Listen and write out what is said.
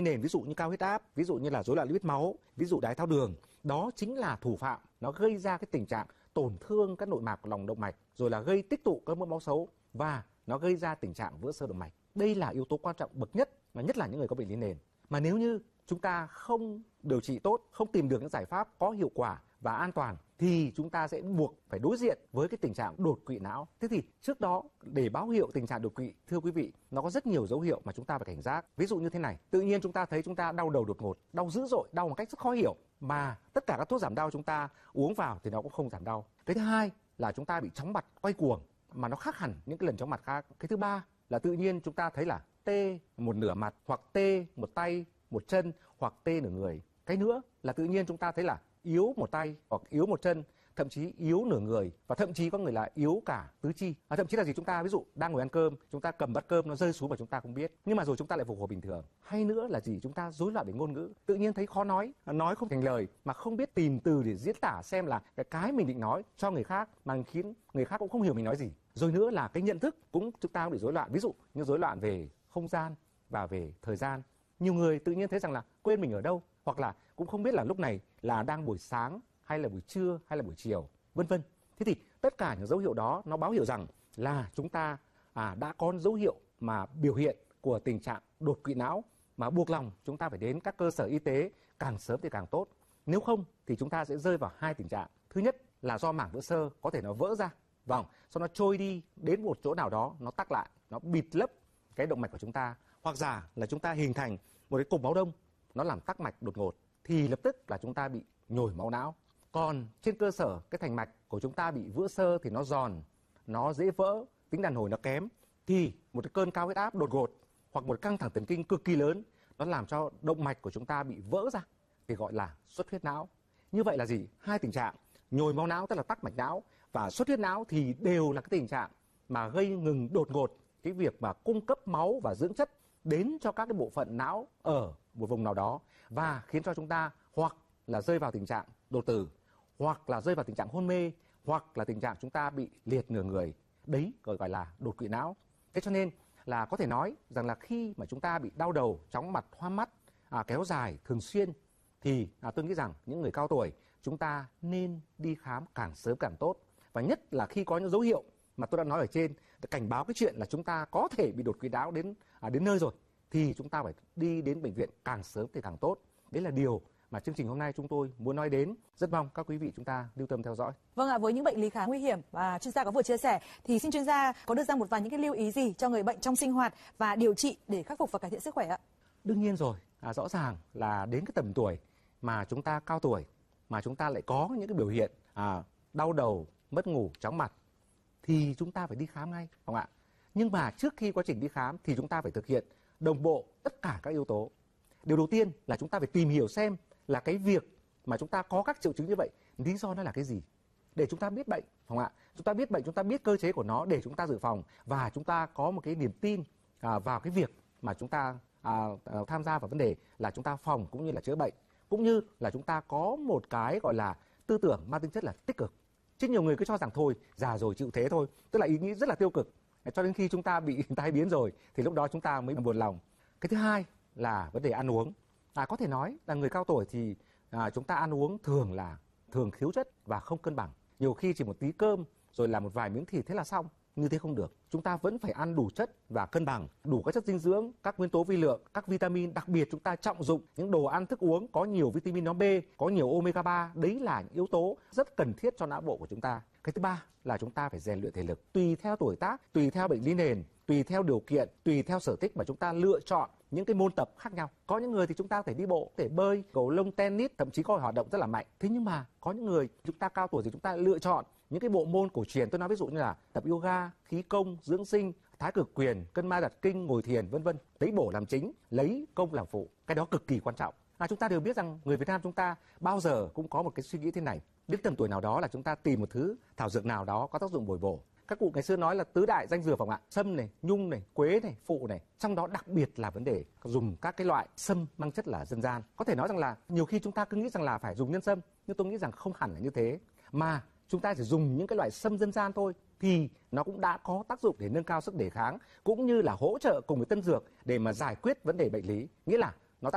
nền, ví dụ như cao huyết áp, ví dụ như là rối loạn lipid máu, ví dụ đái tháo đường, đó chính là thủ phạm nó gây ra cái tình trạng tổn thương các nội mạc của lòng động mạch, rồi là gây tích tụ các mỡ máu xấu và nó gây ra tình trạng vỡ xơ động mạch. Đây là yếu tố quan trọng bậc nhất, mà nhất là những người có bệnh lý nền. Mà nếu như chúng ta không điều trị tốt, không tìm được những giải pháp có hiệu quả và an toàn thì chúng ta sẽ buộc phải đối diện với cái tình trạng đột quỵ não. Thế thì trước đó, để báo hiệu tình trạng đột quỵ, thưa quý vị, nó có rất nhiều dấu hiệu mà chúng ta phải cảnh giác. Ví dụ như thế này, tự nhiên chúng ta thấy chúng ta đau đầu đột ngột, đau dữ dội, đau một cách rất khó hiểu, mà tất cả các thuốc giảm đau chúng ta uống vào thì nó cũng không giảm đau. Cái thứ hai là chúng ta bị chóng mặt, quay cuồng, mà nó khác hẳn những cái lần chóng mặt khác. Cái thứ ba là tự nhiên chúng ta thấy là tê một nửa mặt, hoặc tê một tay, một chân, hoặc tê nửa người. Cái nữa là tự nhiên chúng ta thấy là yếu một tay hoặc yếu một chân, thậm chí yếu nửa người, và thậm chí có người là yếu cả tứ chi. Thậm chí là gì, chúng ta ví dụ đang ngồi ăn cơm, chúng ta cầm bát cơm nó rơi xuống mà chúng ta không biết, nhưng mà rồi chúng ta lại phục hồi bình thường. Hay nữa là gì, chúng ta rối loạn về ngôn ngữ, tự nhiên thấy khó nói không thành lời, mà không biết tìm từ để diễn tả xem là cái mình định nói cho người khác, mà khiến người khác cũng không hiểu mình nói gì. Rồi nữa là cái nhận thức cũng chúng ta cũng bị rối loạn, ví dụ như rối loạn về không gian và về thời gian. Nhiều người tự nhiên thấy rằng là quên mình ở đâu, hoặc là cũng không biết là lúc này là đang buổi sáng hay là buổi trưa hay là buổi chiều, vân vân. Thế thì tất cả những dấu hiệu đó nó báo hiệu rằng là chúng ta đã có dấu hiệu mà biểu hiện của tình trạng đột quỵ não, mà buộc lòng chúng ta phải đến các cơ sở y tế càng sớm thì càng tốt. Nếu không thì chúng ta sẽ rơi vào hai tình trạng. Thứ nhất là do mảng vữa xơ có thể nó vỡ ra, sau nó trôi đi đến một chỗ nào đó, nó tắc lại, nó bịt lấp cái động mạch của chúng ta, hoặc giả là chúng ta hình thành một cái cục máu đông, nó làm tắc mạch đột ngột, thì lập tức là chúng ta bị nhồi máu não. Còn trên cơ sở cái thành mạch của chúng ta bị vữa xơ thì nó giòn, nó dễ vỡ, tính đàn hồi nó kém, thì một cái cơn cao huyết áp đột ngột hoặc một căng thẳng thần kinh cực kỳ lớn, nó làm cho động mạch của chúng ta bị vỡ ra, thì gọi là xuất huyết não. Như vậy là gì? Hai tình trạng nhồi máu não tức là tắc mạch não và xuất huyết não thì đều là cái tình trạng mà gây ngừng đột ngột cái việc mà cung cấp máu và dưỡng chất đến cho các cái bộ phận não ở một vùng nào đó, và khiến cho chúng ta hoặc là rơi vào tình trạng đột tử, hoặc là rơi vào tình trạng hôn mê, hoặc là tình trạng chúng ta bị liệt nửa người. Đấy gọi là đột quỵ não. Thế cho nên là có thể nói rằng là khi mà chúng ta bị đau đầu, chóng mặt, hoa mắt kéo dài thường xuyên, thì tôi nghĩ rằng những người cao tuổi chúng ta nên đi khám càng sớm càng tốt. Và nhất là khi có những dấu hiệu mà tôi đã nói ở trên, cảnh báo cái chuyện là chúng ta có thể bị đột quỵ não đến nơi rồi, thì chúng ta phải đi đến bệnh viện càng sớm thì càng tốt. Đấy là điều mà chương trình hôm nay chúng tôi muốn nói đến. Rất mong các quý vị chúng ta lưu tâm theo dõi. Vâng ạ, với những bệnh lý khá nguy hiểm và chuyên gia có vừa chia sẻ, thì xin chuyên gia có đưa ra một vài những cái lưu ý gì cho người bệnh trong sinh hoạt và điều trị để khắc phục và cải thiện sức khỏe ạ? Đương nhiên rồi, rõ ràng là đến cái tầm tuổi mà chúng ta cao tuổi, mà chúng ta lại có những cái biểu hiện đau đầu, mất ngủ, chóng mặt, thì chúng ta phải đi khám ngay, không ạ? Nhưng mà trước khi quá trình đi khám thì chúng ta phải thực hiện đồng bộ tất cả các yếu tố. Điều đầu tiên là chúng ta phải tìm hiểu xem là cái việc mà chúng ta có các triệu chứng như vậy, lý do nó là cái gì, để chúng ta biết bệnh, không ạ? Chúng ta biết bệnh, chúng ta biết cơ chế của nó để chúng ta dự phòng, và chúng ta có một cái niềm tin vào cái việc mà chúng ta tham gia vào vấn đề là chúng ta phòng cũng như là chữa bệnh, cũng như là chúng ta có một cái gọi là tư tưởng mang tính chất là tích cực. Chứ nhiều người cứ cho rằng thôi, già rồi chịu thế thôi, tức là ý nghĩ rất là tiêu cực, cho đến khi chúng ta bị tai biến rồi thì lúc đó chúng ta mới buồn lòng. Cái thứ hai là vấn đề ăn uống. Có thể nói là người cao tuổi thì chúng ta ăn uống thường thiếu chất và không cân bằng. Nhiều khi chỉ một tí cơm rồi là một vài miếng thịt thế là xong. Như thế không được. Chúng ta vẫn phải ăn đủ chất và cân bằng, đủ các chất dinh dưỡng, các nguyên tố vi lượng, các vitamin. Đặc biệt chúng ta trọng dụng những đồ ăn thức uống có nhiều vitamin nhóm B, có nhiều omega 3. Đấy là những yếu tố rất cần thiết cho não bộ của chúng ta. Cái thứ ba là chúng ta phải rèn luyện thể lực. Tùy theo tuổi tác, tùy theo bệnh lý nền, tùy theo điều kiện, tùy theo sở thích mà chúng ta lựa chọn những cái môn tập khác nhau. Có những người thì chúng ta có thể đi bộ, có thể bơi, cầu lông, tennis, thậm chí có hoạt động rất là mạnh. Thế nhưng mà có những người chúng ta cao tuổi thì chúng ta lựa chọn những cái bộ môn cổ truyền. Tôi nói ví dụ như là tập yoga, khí công, dưỡng sinh, thái cực quyền, cân ma đặt kinh, ngồi thiền, vân vân. Lấy bổ làm chính, lấy công làm phụ. Cái đó cực kỳ quan trọng. Chúng ta đều biết rằng người Việt Nam chúng ta bao giờ cũng có một cái suy nghĩ thế này. Đến tầm tuổi nào đó là chúng ta tìm một thứ thảo dược nào đó có tác dụng bồi bổ. Các cụ ngày xưa nói là tứ đại danh dược, phòng ạ, sâm này, nhung này, quế này, phụ này. Trong đó đặc biệt là vấn đề dùng các cái loại sâm mang chất là dân gian. Có thể nói rằng là nhiều khi chúng ta cứ nghĩ rằng là phải dùng nhân sâm, nhưng tôi nghĩ rằng không hẳn là như thế, mà chúng ta chỉ dùng những cái loại sâm dân gian thôi thì nó cũng đã có tác dụng để nâng cao sức đề kháng, cũng như là hỗ trợ cùng với tân dược để mà giải quyết vấn đề bệnh lý. Nghĩa là